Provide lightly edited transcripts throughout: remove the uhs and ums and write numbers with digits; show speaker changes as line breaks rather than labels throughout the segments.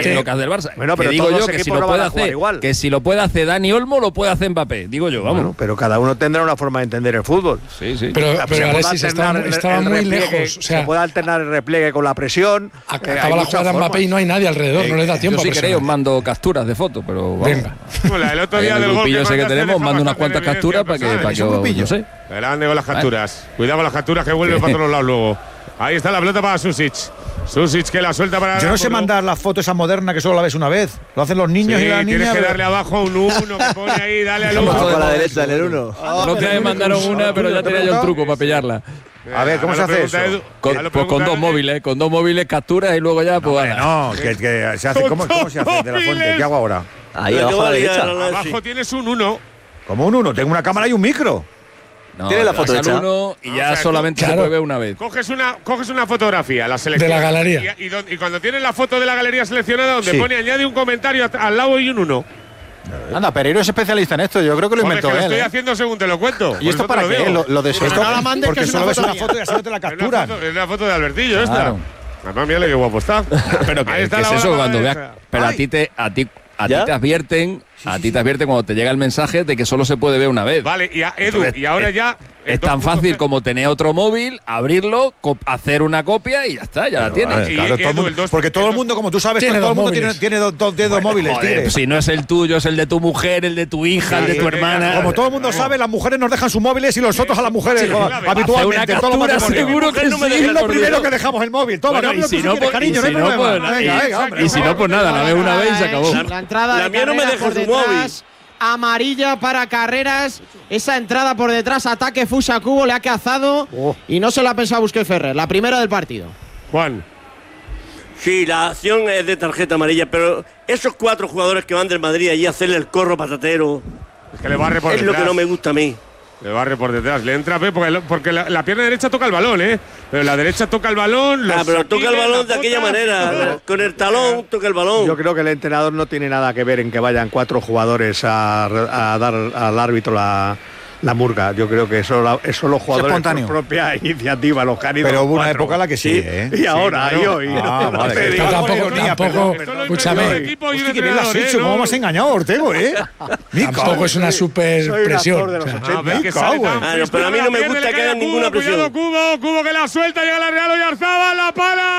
lo que hace el Barça.
Bueno, pero
que digo yo
que
si lo puede hacer, que si lo puede hacer Dani Olmo, lo puede hacer Mbappé. Digo yo, vamos.
Bueno, pero cada uno tendrá una forma de entender el fútbol.
Sí, sí.
Pero Alexis estaba muy lejos. O sea,
se puede alternar el repliegue con la presión.
Acaba la jugada Mbappé y no hay nadie alrededor, no le da tiempo.
Yo si queréis os mando capturas de fotos, pero vamos.
Venga.
El otro día del gol
que sé que tenemos, mando unas cuantas capturas para que no sé.
Grande con las capturas. Cuidado con las capturas que vuelven para todos lados luego. Ahí está la pelota para Susic. Susic que la suelta para.
Yo no sé mandar la foto esa moderna que solo la ves una vez. Lo hacen los niños y las niñas.
Tienes que darle abajo un 1 que pone ahí, dale al 1.
A la derecha, el 1.
No te mandaron una, pero ya tenía yo el truco para pillarla.
A ver, ¿cómo se hace eso?
Pues con dos móviles capturas y luego ya pues.
No, que se hace. ¿Cómo se hace de la fuente? ¿Qué hago ahora?
Ahí abajo a la derecha.
Abajo tienes un 1.
¿Cómo un 1? Tengo una cámara y un micro.
No, tiene la foto hecha.
Uno y ya solamente se puede ver una vez.
Coges una fotografía, la selección.
De la galería.
Y cuando tienes la foto de la galería seleccionada, donde pone añade un comentario al lado y un 1.
Anda, Pereiro es especialista en esto. Yo creo que lo inventó
él.
Lo
estoy haciendo según te lo cuento.
¿Y esto para qué? Lo de
esto,
no la mandes,
porque solo ves una foto y así no te la capturan.
Es una foto de Albertillo esta. Además, mira qué guapo está.
Pero ¿qué es eso cuando veas? Pero a ti te advierten cuando te llega el mensaje de que solo se puede ver una vez.
Vale, y Edu, y ahora ya.
Es tan fácil como tener otro móvil, abrirlo, hacer una copia y ya está, ya la tienes.
Claro, porque todo el mundo, como tú sabes, todo el mundo tiene dos móviles.
Joder, si no es el tuyo, es el de tu mujer, el de tu hija, el de tu hermana.
Como todo el mundo sabe, las mujeres nos dejan sus móviles y nosotros a las mujeres habitualmente.
Hace una captura, seguro que sí.
Es lo primero que dejamos el móvil.
Y si no, pues nada, la veo una vez y se acabó.
La entrada
la mía no me deja su móvil.
Amarilla para Carreras. Esa entrada por detrás, ataque Fusa Cubo, le ha cazado y no se la ha pensado Busquets Ferrer. La primera del partido.
Juan.
Sí, la acción es de tarjeta amarilla, pero esos 4 jugadores que van del Madrid allí a hacerle el corro patatero.
Es que le barre por detrás.
Es lo que no me gusta a mí.
Le barre por detrás, le entra porque la pierna derecha toca el balón, pero la derecha toca el balón.
Pero toca el balón de aquella manera, con el talón toca el balón.
Yo creo que el entrenador no tiene nada que ver en que vayan 4 jugadores a dar al árbitro la murga. Yo creo que eso los jugadores por propia iniciativa, los canidos.
Pero hubo una época en la que sí,
Y ahora, y hoy.
Vale, tampoco, escúchame.
Hostia, que bien lo has hecho, cómo me has engañado, Ortego,
Tampoco es una super presión.
Pero a mí no me gusta que hagan ninguna presión.
Cubo que la suelta, llega la Real Oyarzabal, la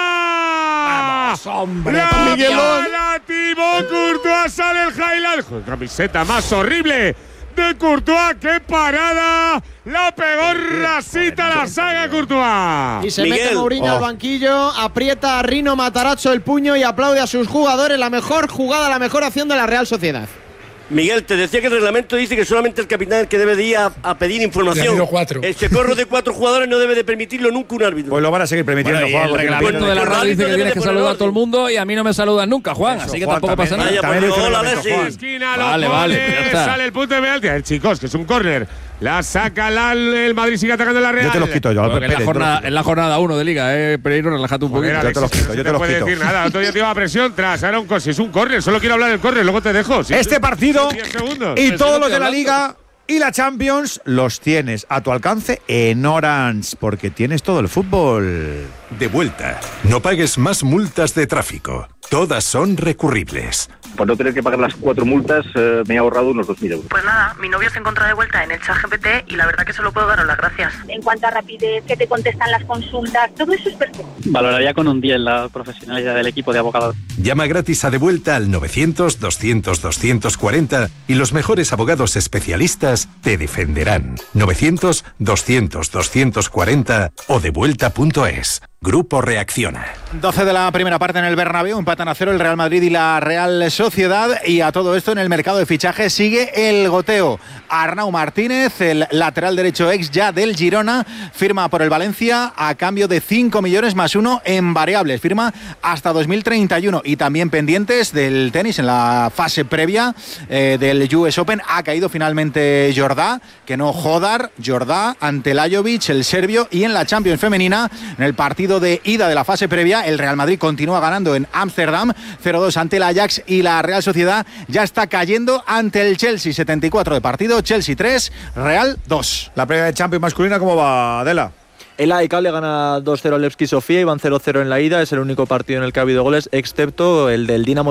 pala.
Vamos, hombre.
La Thibaut Courtois, sale el highlight. Camiseta más horrible de Courtois, qué parada, la pegó rasita la saga Courtois.
Y se mete Mourinho al banquillo, aprieta a Rino Matarazzo el puño y aplaude a sus jugadores. La mejor jugada, la mejor acción de la Real Sociedad.
Miguel, te decía que el reglamento dice que solamente el capitán es el que debe de ir a pedir información. El socorro de 4 jugadores no debe de permitirlo nunca un árbitro.
Pues lo van a seguir permitiendo.
Bueno, el reglamento de la radio dice que tienes que saludar a todo el mundo y a mí no me saludan nunca, Juan. Así que tampoco pasa nada.
Vale, sale el punto de penalti. Chicos, que es un córner. La saca el Madrid, sigue atacando la Real.
Yo te los quito yo.
En la jornada 1 de Liga, Pereiro, relájate un poquito.
Yo te los quito.
No puede decir nada. Otro día te iba a presión tras Aaron Cos. Es un córner. Solo quiero hablar del córner, luego te dejo.
Este partido y todos los de la Liga y la Champions los tienes a tu alcance en Orange, porque tienes todo el fútbol.
De vuelta. No pagues más multas de tráfico. Todas son recurribles.
Por no tener que pagar las 4 multas, me he ahorrado unos 2.000 euros.
Pues nada, mi novio se encuentra de vuelta en el ChatGPT y la verdad que solo puedo daros las gracias.
En cuanto a rapidez, que te contestan las consultas, todo eso es perfecto.
Valoraría con un 10 la profesionalidad del equipo de abogados.
Llama gratis a De Vuelta al 900-200-240 y los mejores abogados especialistas te defenderán. 900-200-240 o devuelta.es. Grupo Reacciona.
12 de la primera parte en el Bernabéu, empatan a 0 el Real Madrid y la Real Sociedad, y a todo esto en el mercado de fichajes sigue el goteo. Arnau Martínez, el lateral derecho ex ya del Girona, firma por el Valencia a cambio de 5 millones más 1 en variables, firma hasta 2031. Y también pendientes del tenis en la fase previa del US Open, ha caído finalmente Jordá, que no Jodar, Jordá ante Lajovic, el serbio, y en la Champions femenina, en el partido de ida de la fase previa, el Real Madrid continúa ganando en Ámsterdam 0-2 ante el Ajax, y la Real Sociedad ya está cayendo ante el Chelsea. 74 de partido, Chelsea 3, Real 2.
La previa de Champions masculina, ¿cómo va, Adela?
El AEK le gana 2-0 al Levski Sofía y van 0-0 en la ida. Es el único partido en el que ha habido goles, excepto el del Dinamo